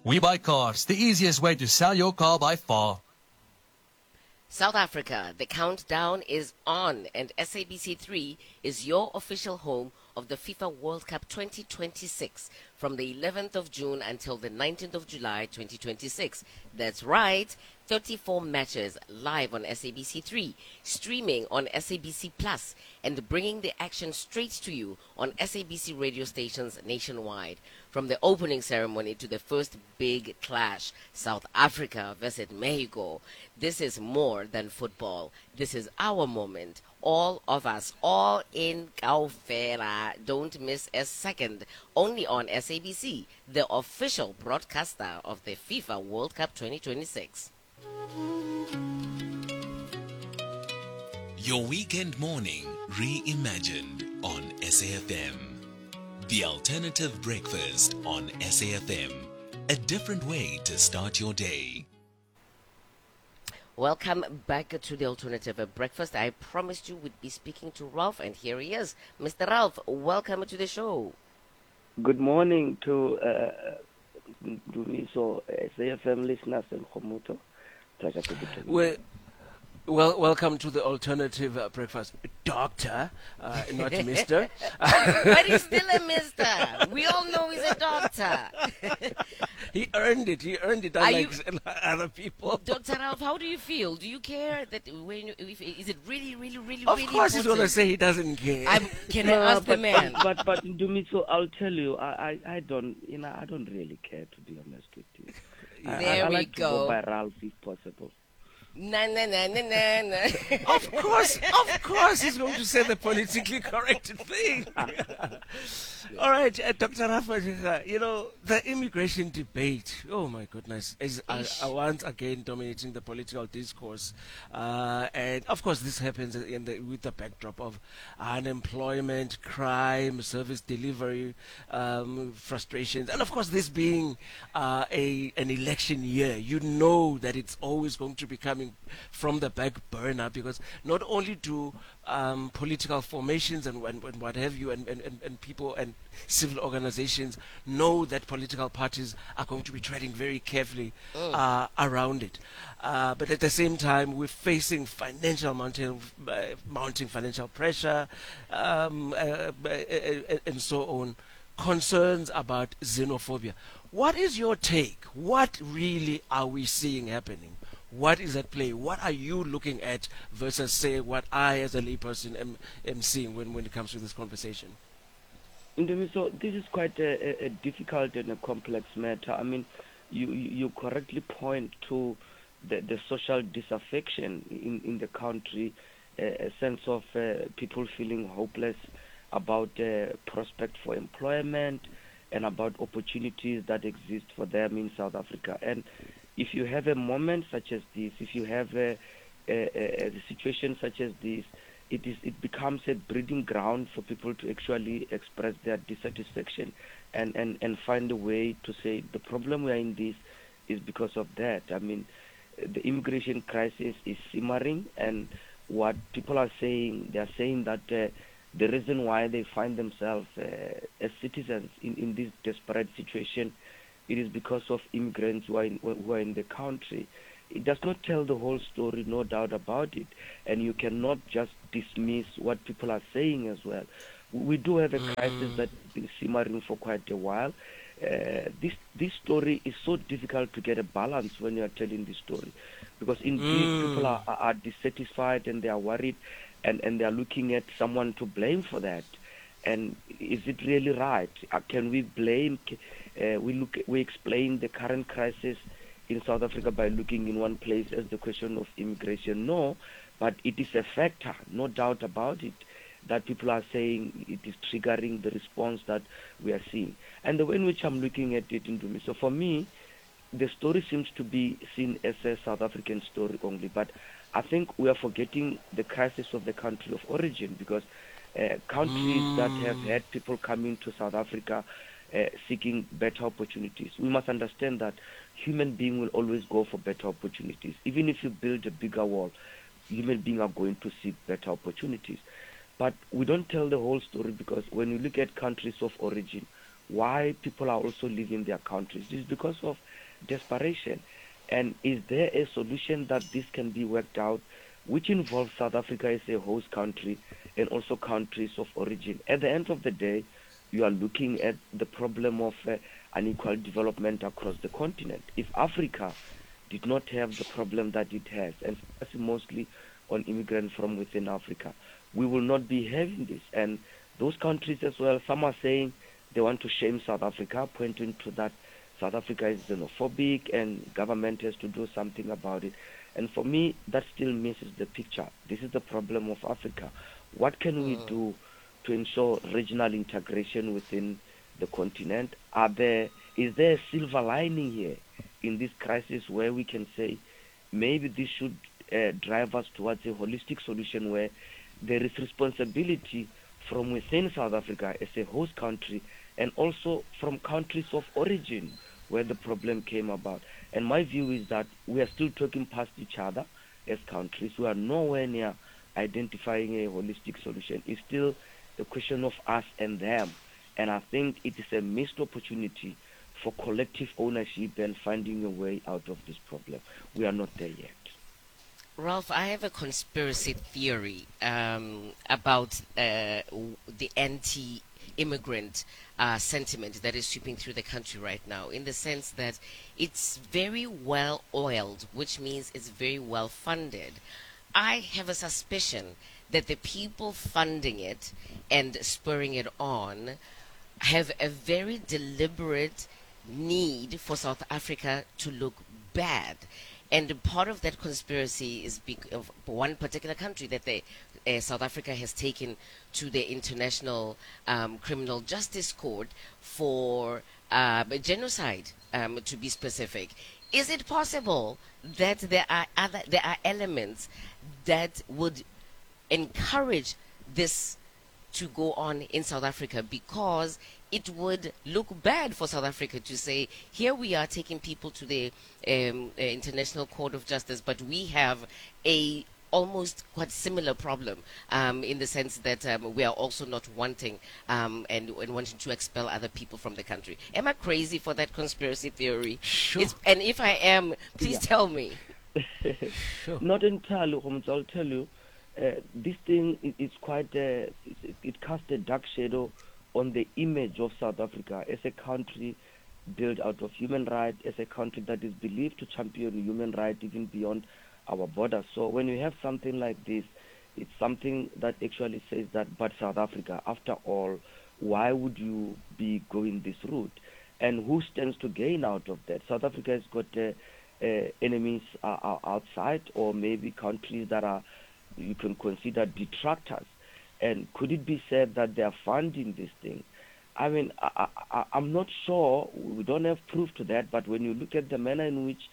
We Buy Cars, the easiest way to sell your car by far. South Africa, the countdown is on, and SABC3 is your official home of the FIFA World Cup 2026 from the 11th of June until the 19th of July 2026. That's right, 34 matches live on SABC3, streaming on SABC Plus, and bringing the action straight to you on SABC radio stations nationwide. From the opening ceremony to the first big clash, South Africa versus Mexico. This is more than football. This is our moment. All of us, all in Kaufera. Don't miss a second. Only on SABC, the official broadcaster of the FIFA World Cup 2026. Your weekend morning reimagined on SAFM. The alternative breakfast on SAFM. A different way to start your day. Welcome back to the Alternative Breakfast. I promised you we'd be speaking to Ralph, and here he is. Mr. Ralph, welcome to the show. Good morning to Dumiso, SAFM listeners and Khomuto. Pleasure to be with you. Well, welcome to the Alternative Breakfast, Doctor, not Mister. But he's still a mister. We all know he's a doctor. He earned it, unlike other people. Dr. Ralph, how do you feel? Do you care that is it really Of really course important? he's going to say he doesn't care. Can I ask the man? But Dumiso, I'll tell you, I don't really care, to be honest with you. There I we like go. to go by Ralph if possible. Na. Of course, he's going to say the politically correct thing. All right, Dr. Rafa, the immigration debate, oh my goodness, is once again dominating the political discourse. And of course, this happens with the backdrop of unemployment, crime, service delivery, frustrations. And of course, this being an election year, you know that it's always going to be coming from the back burner, because not only do political formations and what have you and people and civil organizations know that political parties are going to be treading very carefully around it, but at the same time we're facing mounting financial pressure and so on, concerns about xenophobia. What is your take? What really are we seeing happening? What is at play? What are you looking at versus, say, what I as a layperson am seeing when it comes to this conversation? So this is quite a difficult and a complex matter. I mean, you correctly point to the social disaffection in the country, a sense of people feeling hopeless about the prospect for employment and about opportunities that exist for them in South Africa. And if you have a moment such as this, if you have a situation such as this, it becomes a breeding ground for people to actually express their dissatisfaction and find a way to say the problem we are in this is because of that. I mean, the immigration crisis is simmering, and what people are saying, they are saying that the reason why they find themselves as citizens in this desperate situation, it is because of immigrants who are in the country. It does not tell the whole story, no doubt about it. And you cannot just dismiss what people are saying as well. We do have a crisis that's been simmering for quite a while. This story is so difficult to get a balance when you are telling this story, because indeed people are dissatisfied and they are worried, and they are looking at someone to blame for that. And is it really right? Can we blame? We explain the current crisis in South Africa by looking in one place as the question of immigration. No, but it is a factor, no doubt about it, that people are saying it is triggering the response that we are seeing. And the way in which I'm looking at it into me. So for me, the story seems to be seen as a South African story only, but I think we are forgetting the crisis of the country of origin, because countries that have had people coming to South Africa seeking better opportunities, we must understand that human beings will always go for better opportunities. Even if you build a bigger wall, human beings are going to seek better opportunities. But we don't tell the whole story, because when you look at countries of origin, why people are also leaving their countries. It's because of desperation. And is there a solution that this can be worked out, which involves South Africa as a host country and also countries of origin? At the end of the day, you are looking at the problem of unequal development across the continent. If Africa did not have the problem that it has, and that's mostly on immigrants from within Africa, we will not be having this. And those countries as well, some are saying they want to shame South Africa, pointing to that South Africa is xenophobic and government has to do something about it. And for me, that still misses the picture. This is the problem of Africa. What can we do to ensure regional integration within the continent? Is there a silver lining here in this crisis where we can say maybe this should drive us towards a holistic solution where there is responsibility from within South Africa as a host country and also from countries of origin where the problem came about? And my view is that we are still talking past each other as countries. We are nowhere near identifying a holistic solution. It's still a question of us and them. And I think it is a missed opportunity for collective ownership and finding a way out of this problem. We are not there yet. Ralph, I have a conspiracy theory about the anti-immigrant sentiment that is sweeping through the country right now, in the sense that it's very well oiled, which means it's very well funded. I have a suspicion that the people funding it and spurring it on have a very deliberate need for South Africa to look bad. And part of that conspiracy is of one particular country that South Africa has taken to the International Criminal Justice Court for genocide, to be specific. Is it possible that there are elements that would encourage this to go on in South Africa, because it would look bad for South Africa to say, here we are taking people to the International Court of Justice, but we have a almost quite similar problem in the sense that we are also not wanting and wanting to expel other people from the country. Am I crazy for that conspiracy theory? Sure. And if I am, please tell me. Sure. Not entirely, Holmes. I'll tell you. This thing is quite, it casts a dark shadow on the image of South Africa as a country built out of human rights, as a country that is believed to champion human rights even beyond our borders. So when you have something like this, it's something that actually says that, but South Africa, after all, why would you be going this route? And who stands to gain out of that? South Africa has got enemies outside, or maybe countries that are, you can consider, detractors. And could it be said that they are funding this thing? I mean, I'm not sure. We don't have proof to that. But when you look at the manner in which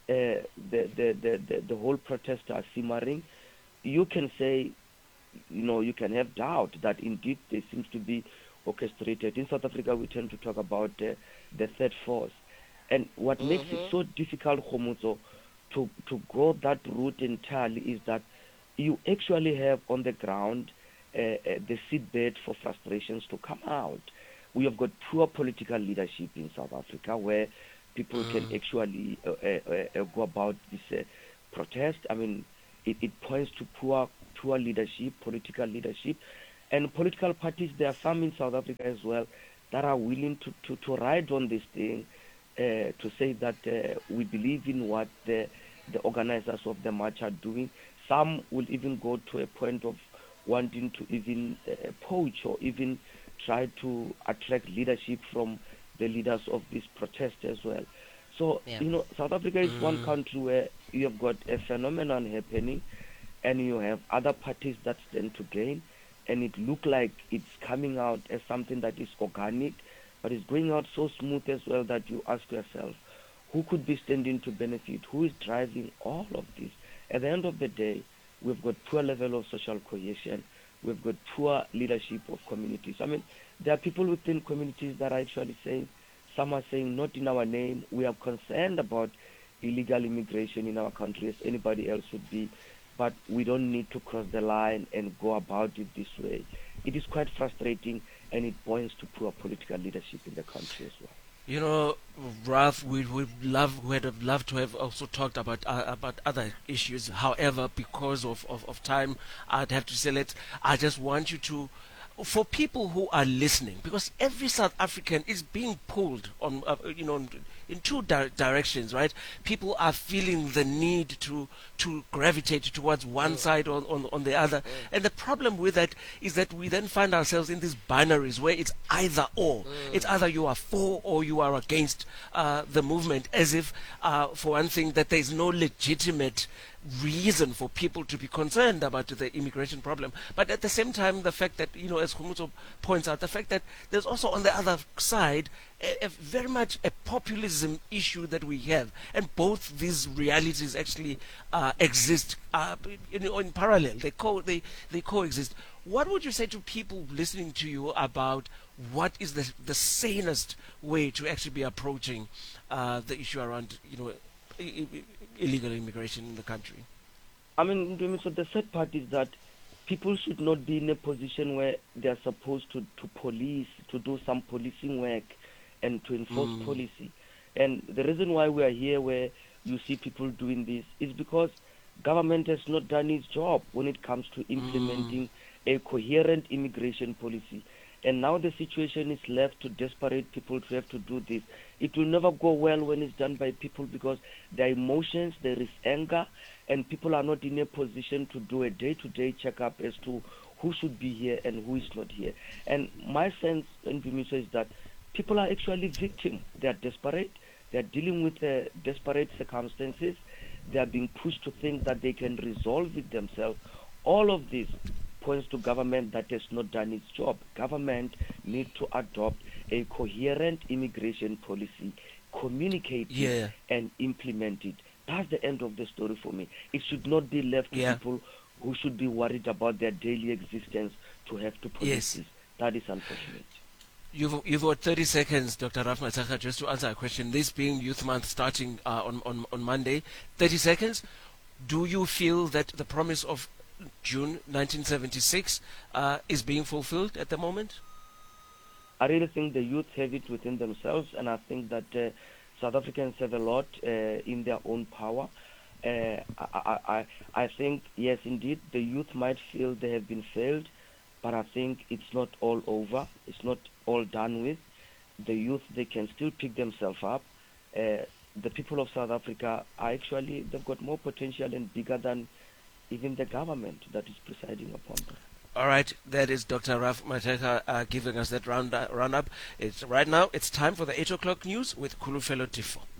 the whole protests are simmering, you can say, you can have doubt that indeed there seems to be orchestrated. In South Africa, we tend to talk about the third force. And what makes it so difficult, Khomuzo, to go that route entirely is that you actually have on the ground the seedbed for frustrations to come out. We have got poor political leadership in South Africa, where people can actually go about this protest. I mean, it points to poor leadership, political leadership, and political parties. There are some in South Africa as well that are willing to ride on this thing, to say that we believe in what the organizers of the march are doing. Some will even go to a point of wanting to even poach or even try to attract leadership from the leaders of this protest as well. So, South Africa is one country where you have got a phenomenon happening, and you have other parties that stand to gain, and it looks like it's coming out as something that is organic, but it's going out so smooth as well that you ask yourself, who could be standing to benefit? Who is driving all of this? At the end of the day, we've got poor level of social cohesion. We've got poor leadership of communities. I mean, there are people within communities that are actually saying, some are saying, not in our name. We are concerned about illegal immigration in our country as anybody else would be, but we don't need to cross the line and go about it this way. It is quite frustrating, and it points to poor political leadership in the country as well. You know, Ralph, we would have loved to have also talked about other issues. However, because of time, I'd have to say I just want you to, for people who are listening, because every South African is being pulled on, in two directions, right? People are feeling the need to gravitate towards one side or on the other. And the problem with that is that we then find ourselves in these binaries where it's either or. It's either you are for or you are against the movement, as if, for one thing, that there is no legitimate reason for people to be concerned about the immigration problem. But at the same time, the fact that, as Khumuzo points out, the fact that there's also on the other side a very much a populism issue that we have, and both these realities actually exist in parallel. They coexist. What would you say to people listening to you about what is the sanest way to actually be approaching the issue around illegal immigration in the country? I mean, so the third part is that people should not be in a position where they are supposed to police, to do some policing work and to enforce policy. And the reason why we are here where you see people doing this is because government has not done its job when it comes to implementing a coherent immigration policy. And now the situation is left to desperate people to have to do this. It will never go well when it's done by people because there are emotions, there is anger, and people are not in a position to do a day-to-day checkup as to who should be here and who is not here. And my sense, Ndumiso, is that people are actually victims. They are desperate. They are dealing with desperate circumstances. They are being pushed to think that they can resolve it themselves. All of this points to government that has not done its job. Government needs to adopt a coherent immigration policy, communicate it, and implement it. That's the end of the story for me. It should not be left to people who should be worried about their daily existence to have to police this. That is unfortunate. You've got 30 seconds, Dr. Ralph Mathekga, just to answer a question. This being Youth Month starting on Monday, 30 seconds. Do you feel that the promise of June 1976 is being fulfilled at the moment? I really think the youth have it within themselves, and I think that South Africans have a lot in their own power. I think, yes, indeed, the youth might feel they have been failed, but I think it's not all over. It's not all done with. The youth, they can still pick themselves up. The people of South Africa are actually, they've got more potential and bigger than even the government that is presiding upon them. All right, that is Dr. Ralph Mathekga giving us that roundup. Right now, it's time for the 8 o'clock news with Khulufelo Tifo.